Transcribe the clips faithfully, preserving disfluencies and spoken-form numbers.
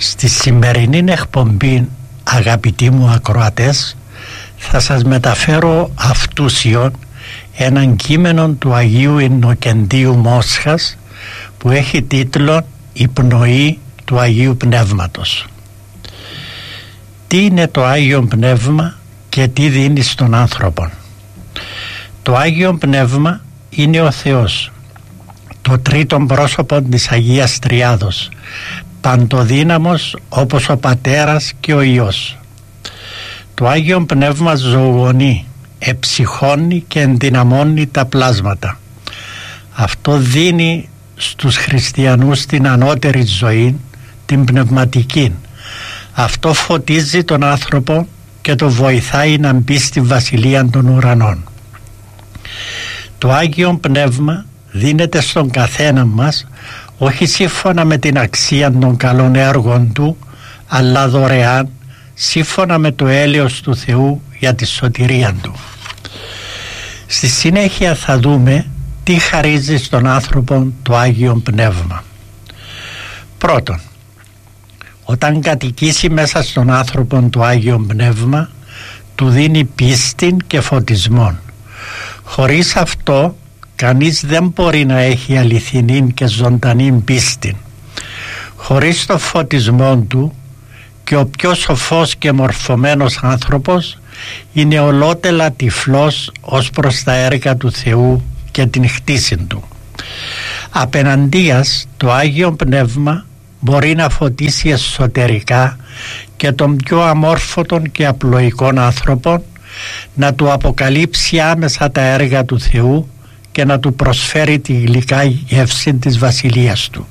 Στη σημερινή εκπομπή, αγαπητοί μου ακροατές, θα σας μεταφέρω αυτούσιον έναν κείμενο του Αγίου Ιννοκεντίου Μόσχας που έχει τίτλο «Η πνοή του Αγίου Πνεύματος». Τι είναι το Άγιο Πνεύμα και τι δίνει στον άνθρωπο? Το Άγιο Πνεύμα είναι ο Θεός, το τρίτο πρόσωπο της Αγίας Τριάδος, παντοδύναμος όπως ο Πατέρας και ο Υιός. Το Άγιο Πνεύμα ζωογονεί, εψυχώνει και ενδυναμώνει τα πλάσματα. Αυτό δίνει στους χριστιανούς την ανώτερη ζωή, την πνευματική. Αυτό φωτίζει τον άνθρωπο και το βοηθάει να μπει στη βασιλεία των ουρανών. Το Άγιο Πνεύμα δίνεται στον καθένα μας όχι σύμφωνα με την αξία των καλών έργων του, αλλά δωρεάν σύμφωνα με το έλεος του Θεού για τη σωτηρία του. Στη συνέχεια θα δούμε τι χαρίζει στον άνθρωπο το Άγιο Πνεύμα. Πρώτον, όταν κατοικήσει μέσα στον άνθρωπο το Άγιο Πνεύμα, του δίνει πίστη και φωτισμό. Χωρίς αυτό κανείς δεν μπορεί να έχει αληθινή και ζωντανή πίστη. Χωρίς το φωτισμό του, και ο πιο σοφός και μορφωμένος άνθρωπος είναι ολότελα τυφλός ως προς τα έργα του Θεού και την χτίση του. Απέναντίας, το Άγιο Πνεύμα μπορεί να φωτίσει εσωτερικά και τον πιο αμόρφωτον και απλοϊκόν άνθρωπο, να του αποκαλύψει άμεσα τα έργα του Θεού και να του προσφέρει τη γλυκά γεύση της βασιλείας του.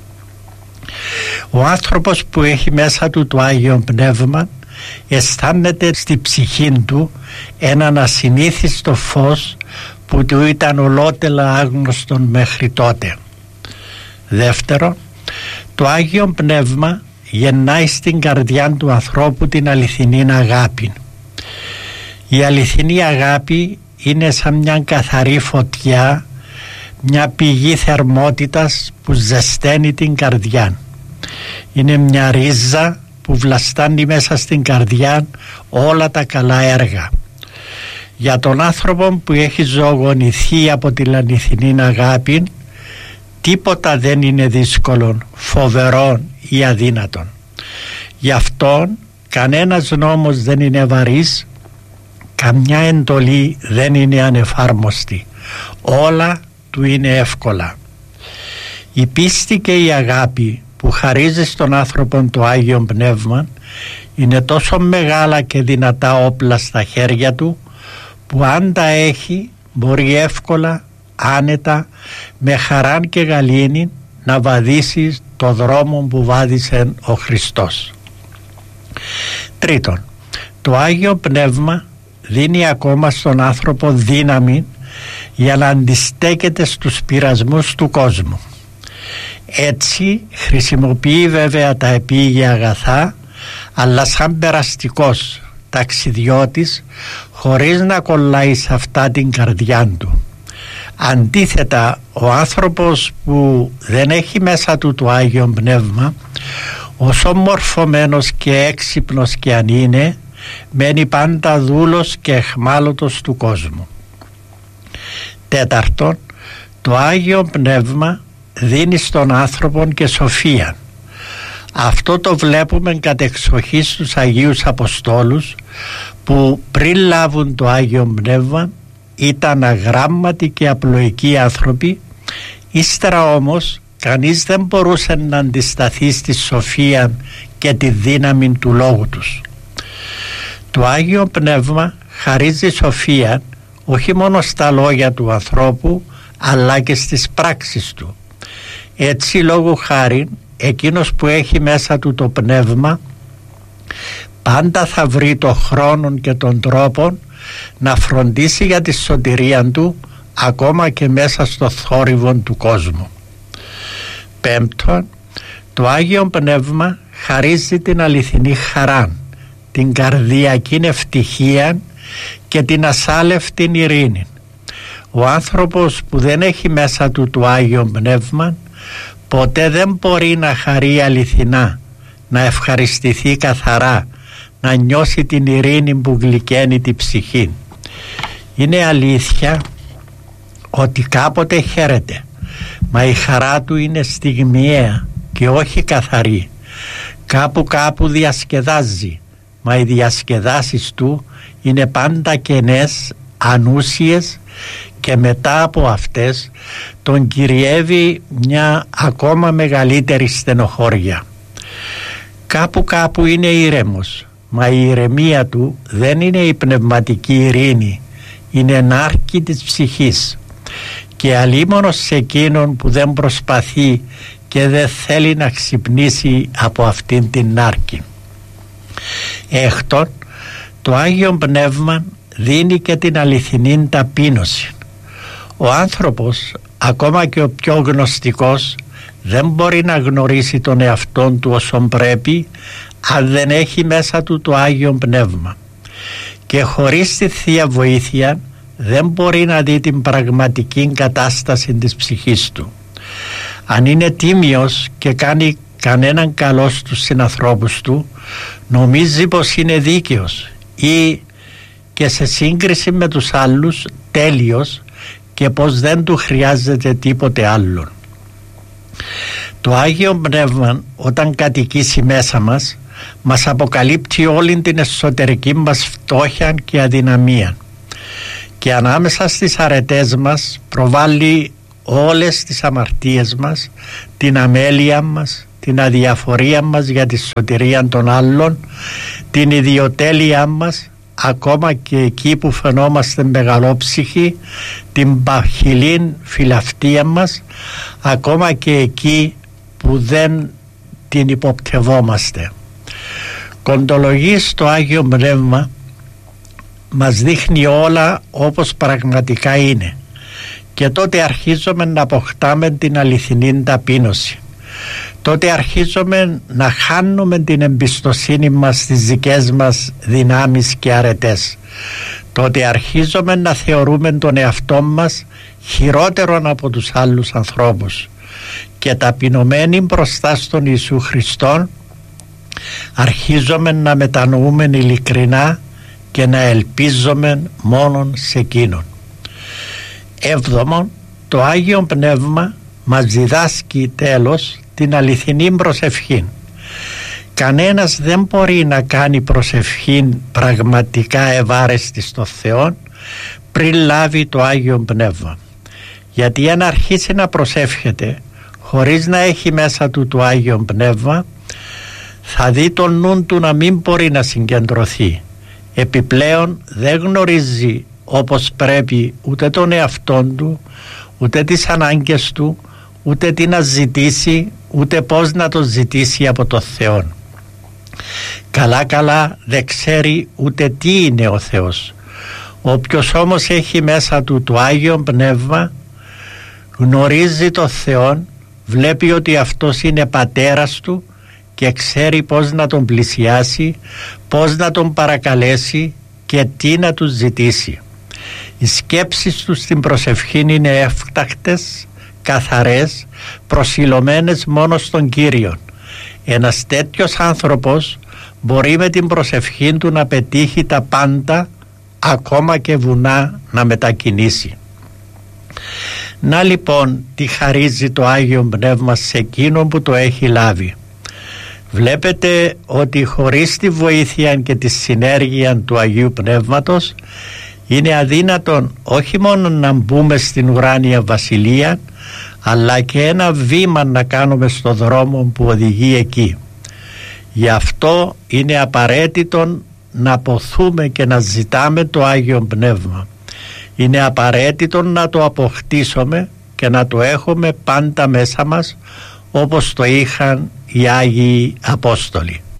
Ο άνθρωπος που έχει μέσα του το Άγιο Πνεύμα αισθάνεται στη ψυχή του έναν ασυνήθιστο φως που του ήταν ολότελα άγνωστον μέχρι τότε. Δεύτερο, το Άγιο Πνεύμα γεννάει στην καρδιά του ανθρώπου την αληθινή αγάπη. Η αληθινή αγάπη είναι σαν μια καθαρή φωτιά, μια πηγή θερμότητας που ζεσταίνει την καρδιά. Είναι μια ρίζα που βλαστάνει μέσα στην καρδιά όλα τα καλά έργα. Για τον άνθρωπο που έχει ζωογονηθεί από την αληθινή αγάπη, τίποτα δεν είναι δύσκολο, φοβερό ή αδύνατο. Γι' αυτόν κανένας νόμος δεν είναι βαρύς, καμιά εντολή δεν είναι ανεφάρμοστη. Όλα του είναι εύκολα. Η πίστη και η αγάπη που χαρίζει στον άνθρωπο το Άγιο Πνεύμα είναι τόσο μεγάλα και δυνατά όπλα στα χέρια του, που αν τα έχει μπορεί εύκολα, άνετα, με χαράν και γαλήνη να βαδίσει το δρόμο που βάδισε ο Χριστός. Τρίτον, το Άγιο Πνεύμα δίνει ακόμα στον άνθρωπο δύναμη για να αντιστέκεται στους πειρασμούς του κόσμου. Έτσι χρησιμοποιεί βέβαια τα επίγεια αγαθά, αλλά σαν περαστικός ταξιδιώτης, χωρίς να κολλάει σε αυτά την καρδιά του. Αντίθετα, ο άνθρωπος που δεν έχει μέσα του το Άγιο Πνεύμα, όσο μορφωμένος και έξυπνος και αν είναι, μένει πάντα δούλος και εχμάλωτος του κόσμου. Τέταρτον, το Άγιο Πνεύμα δίνει στον άνθρωπο και σοφία. Αυτό το βλέπουμε κατεξοχή στους Αγίους Αποστόλους, που πριν λάβουν το Άγιο Πνεύμα ήταν αγράμματοι και απλοϊκοί άνθρωποι. Ύστερα όμως κανείς δεν μπορούσε να αντισταθεί στη σοφία και τη δύναμη του λόγου τους. Το Άγιο Πνεύμα χαρίζει σοφία όχι μόνο στα λόγια του ανθρώπου, αλλά και στις πράξεις του. Έτσι, λόγου χάριν, εκείνος που έχει μέσα του το πνεύμα πάντα θα βρει το χρόνο και τον τρόπο να φροντίσει για τη σωτηρία του, ακόμα και μέσα στο θόρυβο του κόσμου. Πέμπτον, το Άγιο Πνεύμα χαρίζει την αληθινή χαρά, την καρδιακή ευτυχία και την ασάλευτη ειρήνη. Ο άνθρωπος που δεν έχει μέσα του το Άγιο Πνεύμα ποτέ δεν μπορεί να χαρεί αληθινά, να ευχαριστηθεί καθαρά, να νιώσει την ειρήνη που γλυκαίνει την ψυχή. Είναι αλήθεια ότι κάποτε χαίρεται, μα η χαρά του είναι στιγμιαία και όχι καθαρή. Κάπου κάπου διασκεδάζει, μα οι διασκεδάσεις του είναι πάντα κενές, ανούσιες, και μετά από αυτές τον κυριεύει μια ακόμα μεγαλύτερη στενοχώρια. Κάπου κάπου είναι ήρεμος, μα η ηρεμία του δεν είναι η πνευματική ειρήνη, είναι νάρκη της ψυχής, και αλίμονος σε εκείνον που δεν προσπαθεί και δεν θέλει να ξυπνήσει από αυτήν την νάρκη. Έκτον, το Άγιο Πνεύμα δίνει και την αληθινή ταπείνωση. Ο άνθρωπος, ακόμα και ο πιο γνωστικός, δεν μπορεί να γνωρίσει τον εαυτόν του όσον πρέπει αν δεν έχει μέσα του το Άγιο Πνεύμα, και χωρίς τη Θεία Βοήθεια δεν μπορεί να δει την πραγματική κατάσταση της ψυχής του. Αν είναι τίμιος και κάνει κανέναν καλό στους συνανθρώπους του, νομίζει πως είναι δίκαιος ή και σε σύγκριση με τους άλλους τέλειος, και πως δεν του χρειάζεται τίποτε άλλον. Το Άγιο Πνεύμα, όταν κατοικήσει μέσα μας, μας αποκαλύπτει όλη την εσωτερική μας φτώχεια και αδυναμία, και ανάμεσα στις αρετές μας προβάλλει όλες τις αμαρτίες μας, την αμέλεια μας, την αδιαφορία μας για τη σωτηρία των άλλων, την ιδιοτέλειά μας, ακόμα και εκεί που φαινόμαστε μεγαλόψυχοι, την παχυλή φιλαυτία μας, ακόμα και εκεί που δεν την υποπτευόμαστε. Κοντολογεί στο Άγιο Πνεύμα μας δείχνει όλα όπως πραγματικά είναι, και τότε αρχίζουμε να αποκτάμε την αληθινή ταπείνωση. Τότε αρχίζουμε να χάνουμε την εμπιστοσύνη μας στις δικές μας δυνάμεις και αρετές. Τότε αρχίζουμε να θεωρούμε τον εαυτό μας χειρότερον από τους άλλους ανθρώπους, και ταπεινωμένοι μπροστά στον Ιησού Χριστόν αρχίζουμε να μετανοούμε ειλικρινά και να ελπίζουμε μόνον σε Εκείνον. Έβδομον, το Άγιο Πνεύμα μας διδάσκει τέλος την αληθινή προσευχή. Κανένας δεν μπορεί να κάνει προσευχή πραγματικά ευάρεστη στο Θεό πριν λάβει το Άγιο Πνεύμα, γιατί αν αρχίσει να προσεύχεται χωρίς να έχει μέσα του το Άγιο Πνεύμα, θα δει τον νου του να μην μπορεί να συγκεντρωθεί. Επιπλέον δεν γνωρίζει όπως πρέπει ούτε τον εαυτόν του, ούτε τις ανάγκες του, ούτε τι να ζητήσει, ούτε πώς να το ζητήσει από το Θεό. Καλά καλά δεν ξέρει ούτε τι είναι ο Θεός. Όποιος όμως έχει μέσα του το Άγιο Πνεύμα γνωρίζει το Θεό, βλέπει ότι αυτός είναι πατέρας του και ξέρει πώς να τον πλησιάσει, πώς να τον παρακαλέσει και τι να του ζητήσει. Οι σκέψεις του στην προσευχή είναι εύτακτες, καθαρές, προσιλωμένες μόνο στον Κύριο. Ένας τέτοιος άνθρωπος μπορεί με την προσευχή του να πετύχει τα πάντα, ακόμα και βουνά να μετακινήσει. Να λοιπόν τι χαρίζει το Άγιο Πνεύμα σε εκείνον που το έχει λάβει. Βλέπετε ότι χωρίς τη βοήθεια και τη συνέργεια του Αγίου Πνεύματος είναι αδύνατον όχι μόνο να μπούμε στην ουράνια βασιλεία, αλλά και ένα βήμα να κάνουμε στο δρόμο που οδηγεί εκεί. Γι' αυτό είναι απαραίτητο να ποθούμε και να ζητάμε το Άγιο Πνεύμα. Είναι απαραίτητο να το αποκτήσουμε και να το έχουμε πάντα μέσα μας, όπως το είχαν οι Άγιοι Απόστολοι.